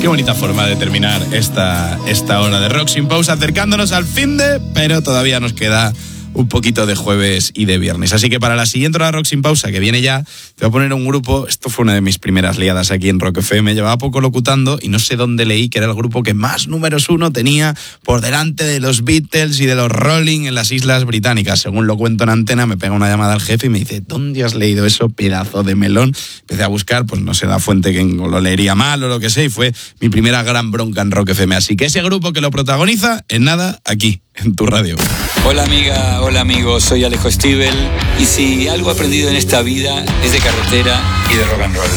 Qué bonita forma de terminar esta hora de Rock Sin Pausa, acercándonos al finde, pero todavía nos queda un poquito de jueves y de viernes. Así que para la siguiente hora de Rock Sin Pausa, que viene ya, te voy a poner un grupo. Esto fue una de mis primeras liadas aquí en Rock FM. Llevaba poco locutando y no sé dónde leí que era el grupo que más números 1 tenía por delante de los Beatles y de los Rolling en las Islas Británicas. Según lo cuento en antena, me pega una llamada al jefe y me dice: ¿dónde has leído eso, pedazo de melón? Empecé a buscar, pues no sé la fuente, que lo leería mal o lo que sé, y fue mi primera gran bronca en Rock FM. Así que ese grupo que lo protagoniza, en nada, aquí, en tu radio. Hola amiga, hola amigo, soy Alejo Stivel, y si algo he aprendido en esta vida es de carretera y de rock and roll.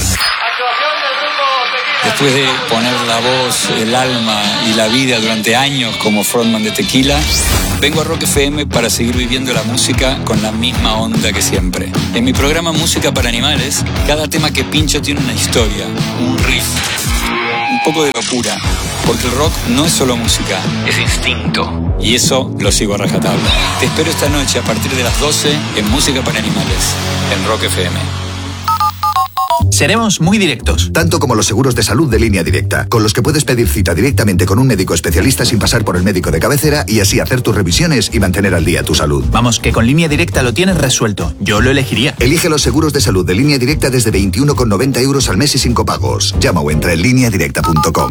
Después de poner la voz, el alma y la vida durante años como frontman de Tequila, vengo a Rock FM para seguir viviendo la música con la misma onda que siempre. En mi programa Música para Animales, cada tema que pincho tiene una historia, un riff, un poco de locura, porque el rock no es solo música, es instinto. Y eso lo sigo a rajatabla. Te espero esta noche a partir de las 12 en Música para Animales, en Rock FM. Seremos muy directos. Tanto como los seguros de salud de Línea Directa, con los que puedes pedir cita directamente con un médico especialista sin pasar por el médico de cabecera y así hacer tus revisiones y mantener al día tu salud. Vamos, que con Línea Directa lo tienes resuelto. Yo lo elegiría. Elige los seguros de salud de Línea Directa desde 21,90 € al mes y sin copagos. Llama o entra en lineadirecta.com.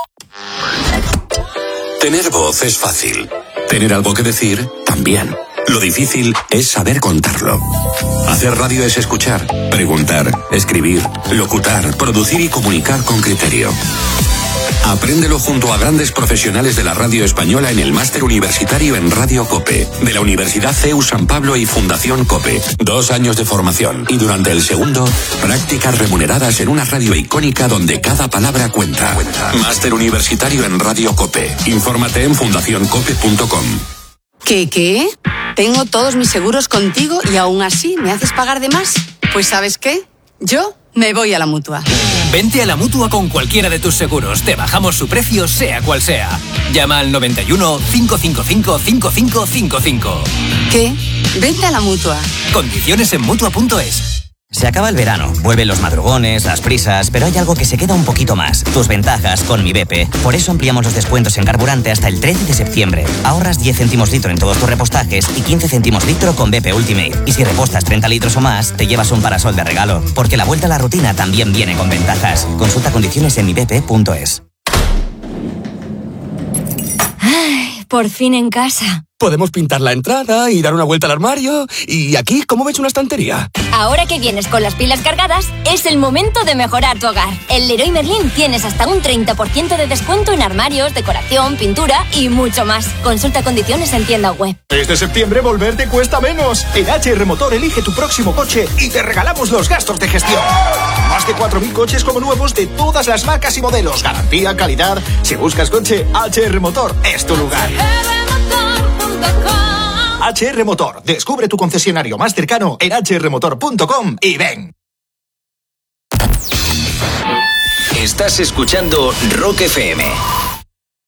Tener voz es fácil. Tener algo que decir, también. Lo difícil es saber contarlo. Hacer radio es escuchar, preguntar, escribir, locutar, producir y comunicar con criterio. Apréndelo junto a grandes profesionales de la radio española en el máster universitario en Radio COPE, de la Universidad CEU San Pablo y Fundación COPE. 2 años de formación y durante el segundo, prácticas remuneradas en una radio icónica donde cada palabra cuenta. Máster universitario en Radio COPE. Infórmate en fundacioncope.com. ¿Qué? Tengo todos mis seguros contigo y aún así me haces pagar de más. Pues ¿sabes qué? Yo me voy a la Mutua. Vente a la Mutua con cualquiera de tus seguros. Te bajamos su precio, sea cual sea. Llama al 91 555 5555. ¿Qué? Vente a la Mutua. Condiciones en Mutua.es. Se acaba el verano, vuelven los madrugones, las prisas, pero hay algo que se queda un poquito más. Tus ventajas con Mi BP. Por eso ampliamos los descuentos en carburante hasta el 13 de septiembre. Ahorras 10 céntimos litro en todos tus repostajes y 15 céntimos litro con BP Ultimate. Y si repostas 30 litros o más, te llevas un parasol de regalo. Porque la vuelta a la rutina también viene con ventajas. Consulta condiciones en mibp.es. Ay, por fin en casa. Podemos pintar la entrada y dar una vuelta al armario. Y aquí, ¿cómo ves una estantería? Ahora que vienes con las pilas cargadas, es el momento de mejorar tu hogar. En Leroy Merlin tienes hasta un 30% de descuento en armarios, decoración, pintura y mucho más. Consulta condiciones en tienda web. Este septiembre volver te cuesta menos. En HR Motor elige tu próximo coche y te regalamos los gastos de gestión. Más de 4.000 coches como nuevos de todas las marcas y modelos. Garantía, calidad. Si buscas coche, HR Motor es tu lugar. HR Motor. Descubre tu concesionario más cercano en hrmotor.com y ven. Estás escuchando Rock FM.